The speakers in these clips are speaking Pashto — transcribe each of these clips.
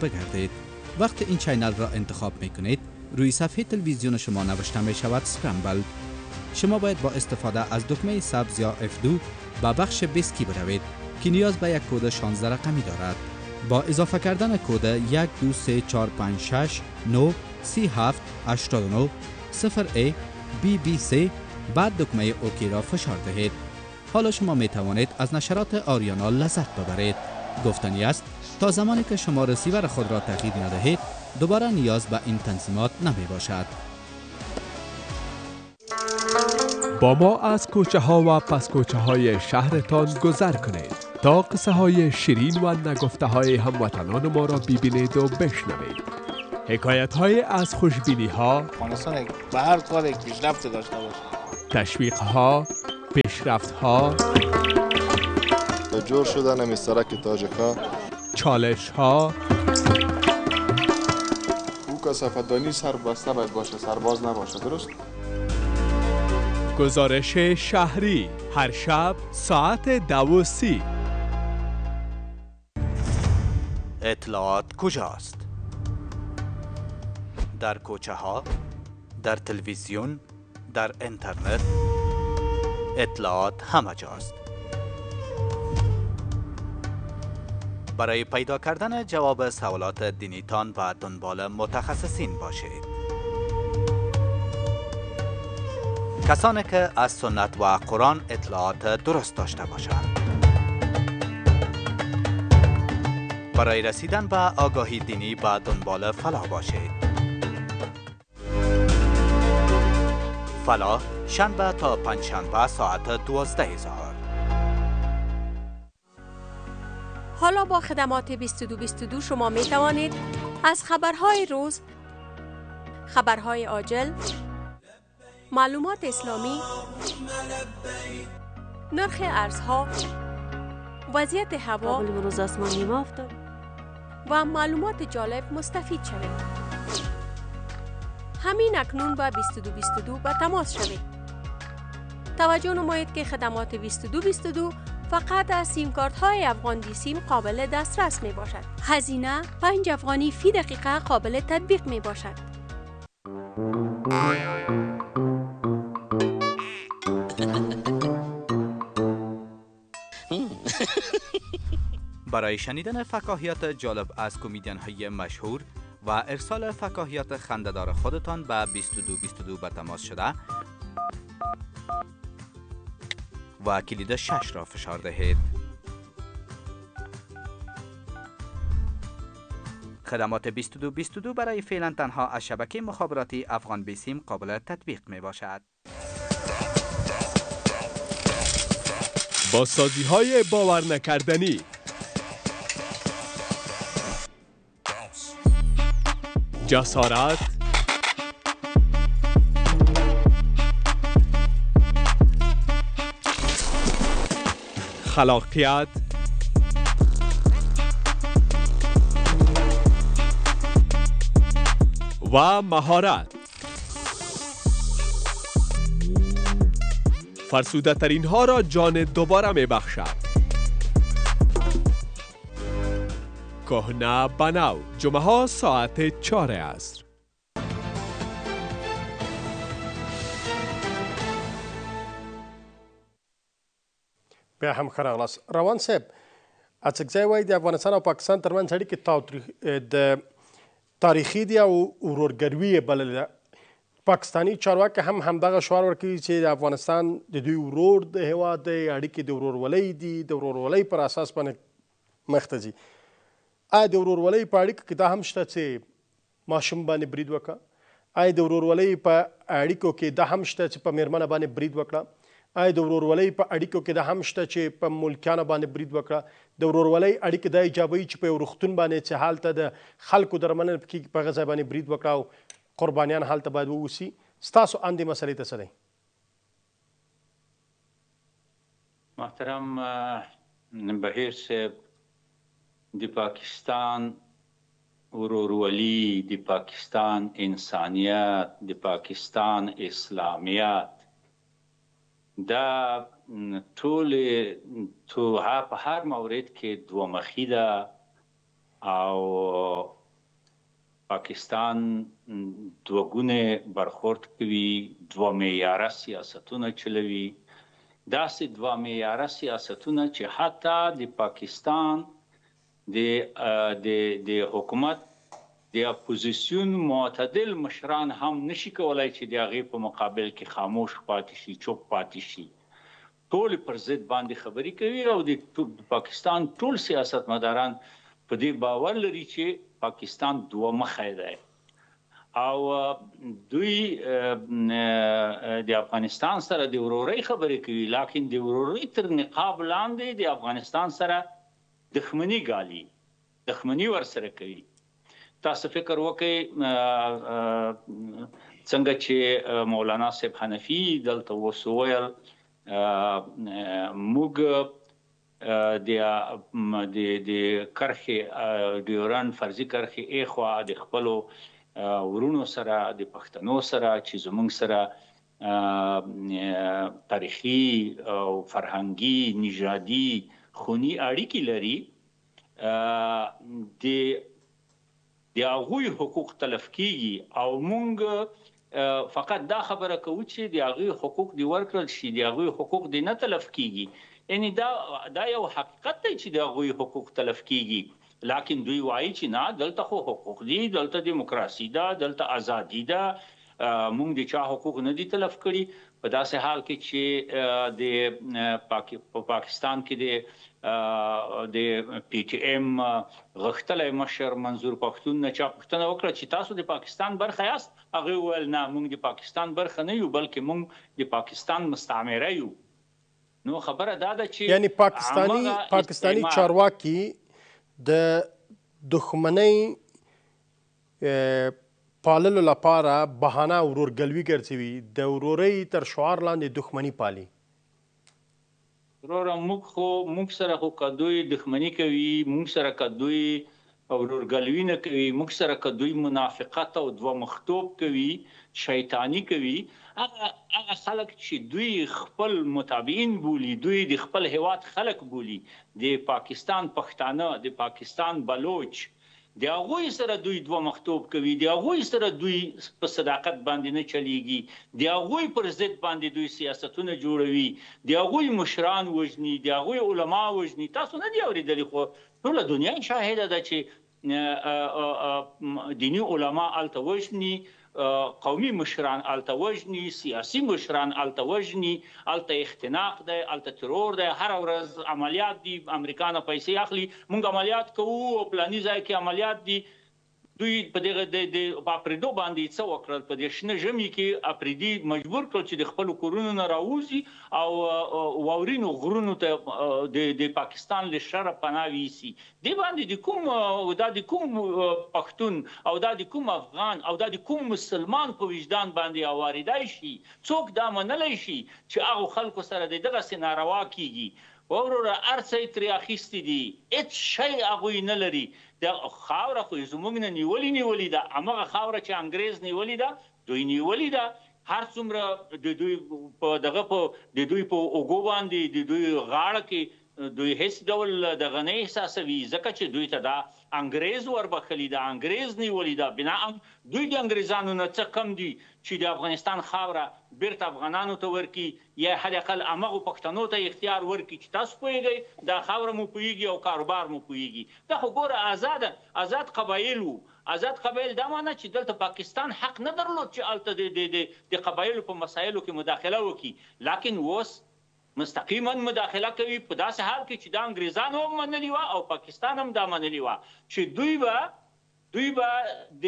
بگردید. وقتی این چینل را انتخاب می کنید، روی صفحه تلویزیون شما نوشته می شود اسکرامبل. شما باید با استفاده از دکمه سبز یا F2 به بخش بسکی بروید که نیاز به یک کد 16 رقمی دارد. با اضافه کردن کد 123456937890A BBC بعد دکمه اوکی را فشار دهید. حالا شما می توانید از نشرات آریانا لذت ببرید. گفتنی است تا زمانی که شما رسیور خود را تغییر ندهید دوباره نیاز به این تنظیمات نمی باشد. با ما از کوچه ها و پس کوچه های شهرتان گذر کنید تا قصه های شیرین و نگفته های هموطنان ما را ببینید و بشنوید. حکایت های از خوشبینی ها، افغانستان به هر کار یک پیشرفت داشته باشه، تشویق ها، پیشرفت ها، جور شدن مسترک تاجکا، چالش ها، او کثافت‌دانی سربسته باید باشه، سرباز نباشه. درست؟ گزارش شهری هر شب ساعت 12:30. اطلاعات کجاست؟ در کوچه ها، در تلویزیون، در اینترنت. اطلاعات همه جاست. برای پیدا کردن جواب سوالات دینیتان و دنبال متخصصین باشید. کسانی که از سنت و قرآن اطلاعات درست داشته باشند. برای رسیدن به آگاهی دینی به دنبال فلاح باشید. فلاح شنبه تا پنجشنبه ساعت 12 ظهر. حالا با خدمات 2222 شما می توانید از خبرهای روز، خبرهای عاجل، معلومات اسلامی، نرخ ارزها، وضعیت هوا امروز آسمان نیمه افتاد و معلومات جالب مستفید شوید. همین اکنون با 2222 به تماس شوید. توجه نمایید که خدمات 2222 فقط از سیم کارت های افغان دی سیم قابل دسترس می باشد. هزینه 5 افغانی فی دقیقه قابل تطبیق می باشد. برای شنیدن فکاهیات جالب از کمدین های مشهور و ارسال فکاهیات خنده‌دار خودتان به 2222 به تماس شده و کلید 6 را فشار دهید. خدمات 2222 برای فعلا تنها از شبکه مخابراتی افغان بی سیم قابل تطبیق می باشد. با سازی های باور نکردنی، جسارت، خلاقیت، و مهارت. فرسوده ترین ها را جان دوباره می بخشد. کهنه بنو، جمعه ها ساعت 4 عصر. بیا هم خراغلاس روان صاحب اڅکځای وایي د افغانستان او پاکستان ترمنځ اړیکې د تاریخي دي او ورورګروي یې بللې ده. پاکستاني چارواکي هم همدغه شعار ورکوي چې د افغانستان د دوی ورور د هیواد دی، اړیکې د ورورولۍ دي، د ورورولۍ پر اساس باندې مخ ته ځي. آیا د ورورولۍ په اړیکو کې دا هم شته چې ماشوم باندې برید وکړه؟ آیا د ورورولۍ په اړیکو کې دا هم شته چې په میرمنه باندې برید وکړه؟ آیا د ورورولۍ په اړیکو کې دا هم شته چې په ملکیانو باندې برید وکړه؟ د ورورولۍ اړیکې دا ایجابوي چې په یو روغتون باندې چې هلته د خلکو درملنه کېږي په هغه ځای باندې برید وکړه او قربانیان هلته باید واوسي. ستاسو اندې مسلې ته څه دی؟ محترم بهیر صاحب، د پاکستان ورورولي، د پاکستان انسانیت، د پاکستان اسلامیت دا ټول په هر مورد کې دوه مخی ده او پاکستان دوه ګونې برخورد کوي، دوه معیاره سیاستونه چلوي، داسې دوه معیاره سیاستونه چې حتی د پاکستان د حکومت د اپوزیسیون معتدل مشران هم نشي کولای چې د هغې په مقابل کې خاموش پاتې شي، چوپ پاتې شي. ټول پر ضد باندې خبرې کوي او د پاکستان ټول سیاستمداران په دې باور لري چې پاکستان دوه مخی دی او دوی د افغانستان سره د ورورۍ خبرې کوي، لکن د ورورۍ تر نقاب لاندې د افغانستان سره دښمني ګالي، دښمني ورسره کوي. تاسو فکر وکړئ څنګه چې مولانا صاحب حنفي دلته اوس وویل موږ د کرښې ډیورنډ فرضي کرښې ایخوا د خپلو ورونو سره د پښتنو سره چې زموږ سره تاریخي او فرهنګي نژادي خوني اړیکې لري، د هغوی حقوق تلف کیږي او موږ فقط دا خبره کوو چې د هغوی حقوق دې ورکړل شي، د هغوی حقوق دې نه تلف کیږي. یعنی دا یو حقیقت دی چې د هغوی حقوق تلف کیږي، لکن دوی وایي چې نه دلته خو حقوق دي، دلته دیموکراسي ده، دلته ازادي ده، موږ د چا حقوق نه دي تلف کړي. په داسې حال کې چې په پاکستان کې د پی ټی ایم غښتلی مشر منظور پښتون نه چا پوښتنه وکړه چې تاسو د پاکستان برخه یاست؟ هغې وویل نه موږ د پاکستان برخه نه یو بلکې موږ د پاکستان مستعمره یو. نو خبره دا ده چې یعنی پاکستانی چارواکي د دښمنۍ پاللو لپاره بهانه ورورګلوي ګرځوي، د ورورۍ تر شعار لاندې دښمني پالي. وروره موږ سره خو که دوی دښمني کوي، موږ سره که دوی ورورګلوي نه کوي، موږ سره که دوی منافقت او دوه مختوب کوي، شیطانی کوي، هغه خلک چې دوی خپل متابعین بولي، دوی د خپل هیواد خلک بولي، د پاکستان پښتانه، د پاکستان بلوچ، د هغوی سره دوی دوه مختوب کوي، د هغوی سره دوی په صداقت باندې نه چلیږي، د هغوی پر ضد باندې دوی سیاستونه جوړوي، د هغوی مشران وژني، د هغوی علما وژني. تاسو نه دی اورېدلي خو ټوله دنیا شاهده ده چې دیني علما هلته وژني، قومي مشران هلته وژني، سیاسي مشران هلته وژني، هلته اختناق دی، هلته ترور دی، هره ورځ عملیات دي، امریکا نه پیسې اخلي، موږ عملیات کوو او پلاني ځای کې عملیات دي. دوی په دغه د اپریدو باندې څه وکړل؟ په دې شنه ژمي کې اپریدي مجبور کړل چې د خپلو کورونو نه راووځي او واورینو غرونو ته د پاکستان له شره پناه ویسي. دې باندې د کوم پښتون او دا د کوم افغان او دا د کوم مسلمان په وجدان باندې اواریدای شي؟ څوک دا منلی شي چې هغو خلکو سره د دغسې ناروا کیږي؟ وروره هر څه یې ترې اخیستي دي، هېڅ شی هغوی نه لري. د خاوره خو یې زموږ نه نیولې ده، همغه خاوره چې انګریز نیولې ده دوی نیولې ده. هر څومره د دوی په اوږو باندې د دوی غاړه کې دوی هیڅ ډول دغه نه احساسوي، ځکه چې دوی ته دا انګریز وربخلي ده، انګریز نیولې ده. بناً دوی د انګریزانو نه څه کم دي چې د افغانستان خاوره بیرته افغانانو ته ورکړي، یا حداقل همغو پښتنو ته اختیار ورکړي چې تاسو پوهېږئ دا خاوره مو پوهېږي او کاروبار مو پوهېږي. دا خو ګوره آزاد قبایل وو. آزاد قبایل دا معنی چې دلته پاکستان حق نه درلود چې هلته د قبایلو په مسایلو کې مداخله وکړي، لکن اوس مستقیما مداخله کوي، په داسې حال کې چې دا انګریزانو هم منلي وه او پاکستان هم دا منلي وه چې دوی به د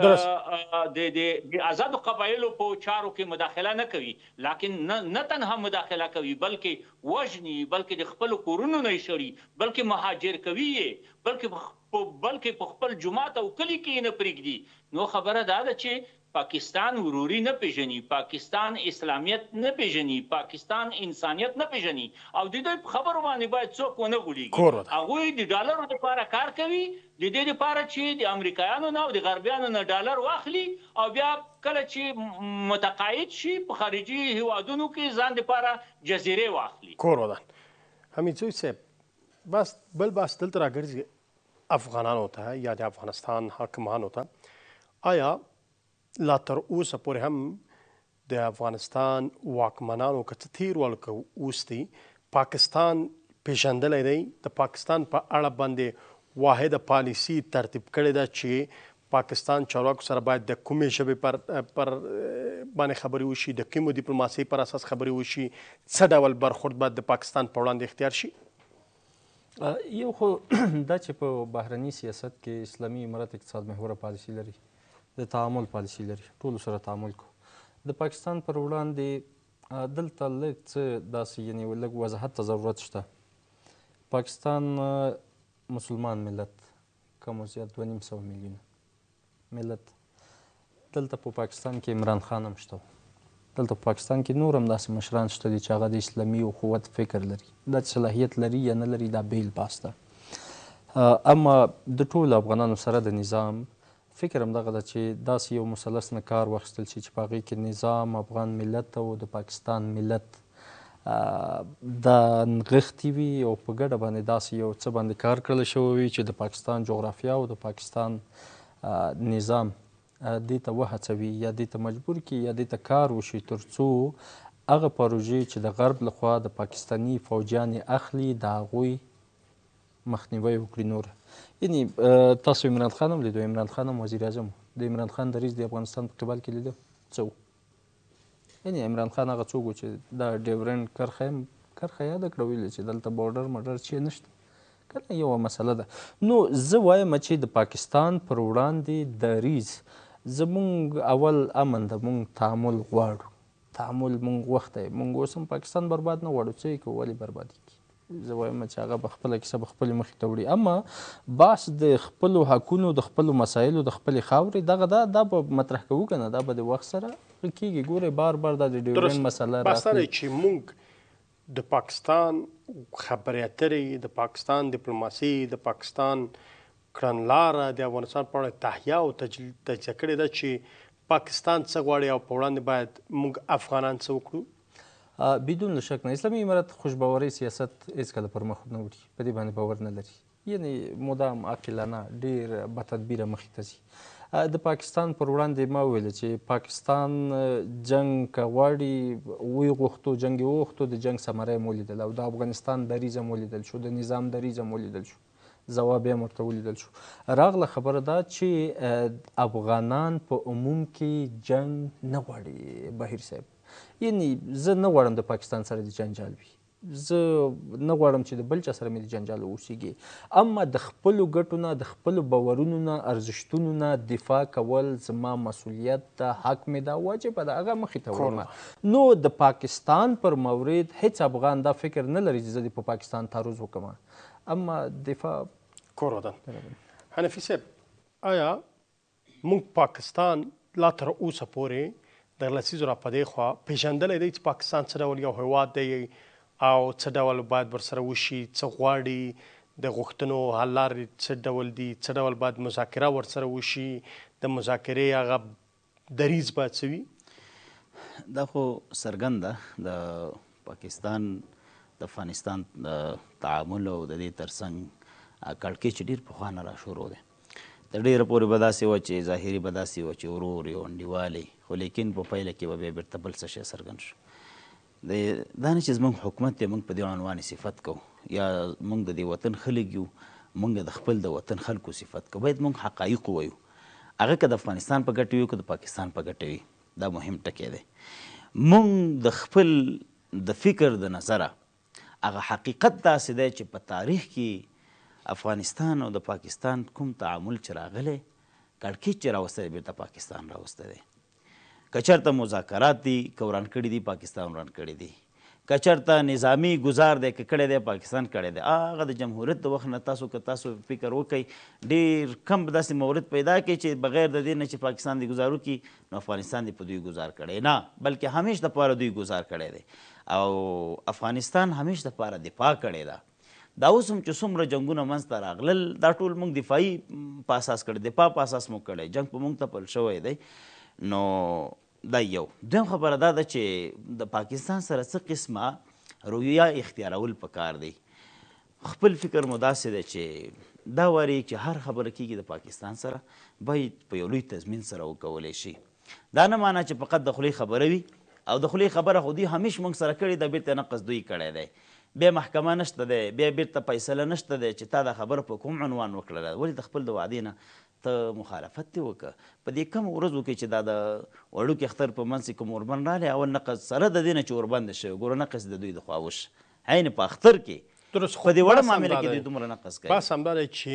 آزادو قبایلو په چارو کې مداخله نه کوي، لکن نه تنها مداخله کوي بلکې وژني، بلکې د خپلو کورونو نه یې شړي، بلکې مهاجر کوي یې، بلکې په خپل جومات او کلي کې یې نه پرېږدي. نو خبره دا ده چې پاکستان وروري نه پیژني، پاکستان اسلامیت نه پیژني، پاکستان انسانیت نه پیژني او د دوی په خبرو باندې باید څوک ونه غولېږي. هغوی د ډالرو دپاره کار کوي، د دې دپاره چې د امریکایانو نه او د غربیانو نه ډالر واخلي او بیا کله چې متقاعد شي په خارجي هیوادونو کې ځان دپاره جزیرې واخلي. کور ودان حمیدزی صاحب، بل بحث دلته راګرځي افغانانو ته یا د افغانستان حاکمانو ته. آیا لا تر اوسه پورې هم د افغانستان واکمنانو که څه تیر ول که اوس دی پاکستان پیژندلی دی د پاکستان په اړه باندې واحده پالیسي ترتیب کړې ده چې پاکستان چارواکو سره باید د کومې ژبې پر باندې خبرې وشي، د کومو ډیپلوماسۍ پر اساس خبرې وشي، څه ډول برخورد باید د پاکستان په وړاندې اختیار شي؟ یو خو دا چې په بهرني سیاست کې اسلامي امارت اقتصاد محوره پالیسي لري، د تعامل پالیسي لري، ټولو سره تعامل کو. د پاکستان پر وړاندې دلته لږ څه داسې یعنې لږ وضاحت ته ضرورت شته. پاکستان مسلمان ملت کم و زیات 2.5 میلیونه ملت. دلته په پاکستان کې عمران خان هم شته، دلته په پاکستان کې نور هم داسې مشران شته دي چې هغه د اسلامي اخوت فکر لري. دا صلاحیت لري یا نه لري دا بیل بحث ده. اما د ټولو افغانانو سره د نظام فکر هم دغه ده چې داسې یو مثلث نه کار واخیستل شي چې په هغې کې نظام، افغان ملت او د پاکستان ملت دا نغښتي وي او په ګډه باندې داسې یو څه باندې کار کړلی شوی وي چې د پاکستان جغرافیه او د پاکستان نظام دې ته وهڅوي یا دې ته مجبور کړي یا دې ته کار وشي تر څو هغه پروژې چې د غرب لخوا د پاکستاني فوجیانې اخلي د هغوی مخنیوی وکړي. نور یعنې تاسو عمران خان هم لیدو، عمران خان هم وزیر اعظم و، د عمران خان دریځ د افغانستان په قبال کې لیدو څه و؟ یعنې عمران خان هغه څوک و چې دا ډیورنډ کرښه یاده کړه، ویل چې دلته بورډر مډر چې نشته کنه، یوه مسله ده. نو زه وایم چې د پاکستان پر وړاندې دریځ زمونږ اول امن ده، مونږ تعامل غواړو، تعامل مونږ غوښتی، مونږ اوس هم پاکستان برباد نه غواړو، څه یې کوو ولې بربادي کړي. زه وایم چې هغه به خپله کیسه به خپلې مخې ته وړي. اما بحث د خپلو حقونو، د خپلو مسایلو، د خپلې خاورې دغه دا به مطرح کوو که نه، دا به د وخت سره کېږي. ګورئ بار بار دا د ډیورنډ مسله بحث دا دی چې مونږ د پاکستان خبرې اترې، د پاکستان ډیپلوماسي، د پاکستان کړنلاره د افغانستان په اړه تهیه او تجزیه کړې ده چې پاکستان څه غواړي او په وړاندې باید موږ افغانان څه وکړو. بدون شک نه. اسلامي امارت خوشباوري سیاست هېڅکله پر مخ نه وړي، په دې باندې باور نه لري، یعنې مدام عاقلانه ډېر بتدبیره مخې ته ځي. د پاکستان پر وړاندې ما وویل چې پاکستان جنګ که غواړي ویې غوښتو، جنګ یې وغوښتو، د جنګ ثمره یې ولیدل او د افغانستان دریځ هم ولیدل شو، د نظام دریځ هم ولیدل شو، ځواب یې هم ورته ولیدل شو. راغله خبره دا چې افغانان په عموم کې جنګ نه غواړي. بهیر صاحب یعنې زه نه غواړم د پاکستان سره د جنجال وي، زه نه غواړم چې د بل چا سره مې د جنجال اوسیږي، اما د خپلو ګټو نه، د خپلو باورونو نه، ارزښتونو نه دفاع کول زما مسؤلیت ده، حق مې ده، واجبه ده، هغه مخې ته وړم. نو د پاکستان پر مورد هیڅ افغان دا فکر نه لري چې زه د په پاکستان تعرض وکړم، اما دفاع کور ودان. حنفي صاحب آیا موږ پاکستان لا تر اوسه پورې د لسیزو را په دې خوا پېژندلی دی چې پاکستان څه ډول یو هیواد دی او څه ډول باید ورسره وشي، څه غواړي، د غوښتنو حل لارې څه ډول دي، څه ډول باید مذاکره ورسره وشي، د مذاکرې هغه دریځ باید څه وي؟ دا خو څرګند ده د پاکستان د افغانستان د تعامل او د دې ترڅنګ کړکېچ ډېر پخوا نه را شروع دی. تر ډېره پورې به داسې وه چې ظاهري به داسې وه چې ورور یو انډیوالی، خو لیکن په پایله کې به بیا بېرته بل څه شی څرګند شو. دا نه چې زموږ حکومت دی موږ په دې عنوان صفت کوو یا موږ د دې وطن خلک یو، موږ د خپل د وطن خلکو صفت کوو. باید موږ حقایق ووایو، هغه که د افغانستان په ګټه وي که د پاکستان په ګټه وي، دا مهم ټکی دی. موږ د خپل د فکر د نظره هغه حقیقت داسې دی چې په تاریخ کې افغانستان او د پاکستان کوم تعامل چې راغلی کړکېچ چې راوستی دی بېرته پاکستان راوستی دی. که چېرته مذاکرات دي که وران کړي دي پاکستان وران کړي دي، که چېرته نظامي ګزار دی که کړی دی پاکستان کړی دی. هغه د جمهوریت د وخت نه تاسو که تاسو فکر وکئ ډېر کم داسې مورد پیدا کړي چې بغیر د دې نه چې پاکستان دی ګزار وکړي نو افغانستان دی په دوی ګزار کړی نه، بلکې همیش دپاره دوی ګزار کړی دی او افغانستان همیش دپاره دفاع کړې ده. دا اوس هم چې څومره جنګونه منځته راغلل دا ټول موږ دفاعي په اساس کړی، دفاع په اساس موږ کړی، جنګ په موږ تپل شوی دی. نو دا یو. دویم خبره دا ده چې د پاکستان سره څه قسمه رویه اختیارول پکار دی. خپل فکر مو داسې دی چې دا واري چې هر خبره کېږي د پاکستان سره باید په یو لوی تضمین سره وکولی شي. دا نه معنا چې فقط د خولې خبره وي او د خولې خبره خو دوی همیش موږ سره کړې ده، بېرته نقص دوی کړی دی، بیا محکمه نشته دی، بیا بیرته فیصله نشته دی چې تا دا خبره په کوم عنوان وکړله. ولې د خپل د وعدې نه ته مخالفت دې وکړه؟ په دې کم ورځو کې چې دا د وړوکي اختر په منځ کې کوم اوربند رالی، اول نقص سره د دې نه چې اوربند شوی، ګوره نقص د دوی د خوا وش عین په اختر کې په دې وړه معامله کې دوی دومره نقص کوي. بس همدا دی چې